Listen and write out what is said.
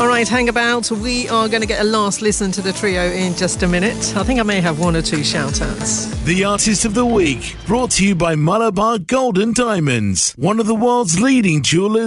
All right, hang about. We are going to get a last listen to the trio in just a minute. I think I may have one or two shout-outs. The Artist of the Week, brought to you by Malabar Gold and Diamonds, one of the world's leading jewelers.